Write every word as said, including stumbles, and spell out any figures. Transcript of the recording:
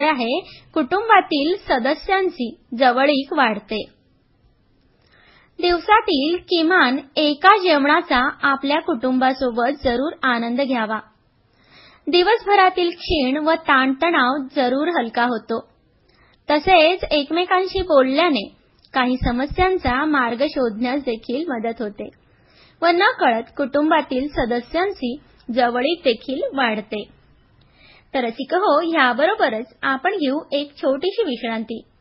विषय आहे कुटुंबातील सदस्यांची जवळीक वाढते. दिवसातील किमान एका जेवणाचा आपल्या कुटुंबासोबत जरूर आनंद घ्यावा. दिवसभरातील क्षीण व ताणतणाव जरूर हलका होतो. तसेच एकमेकांशी बोलल्याने काही समस्यांचा मार्ग शोधण्यास देखील मदत होते व नकळत कुटुंबातील सदस्यांची जवळीक देखील वाढते. तर रसिकहो, याबरोबरच आपण घेऊ एक छोटीशी विश्रांती.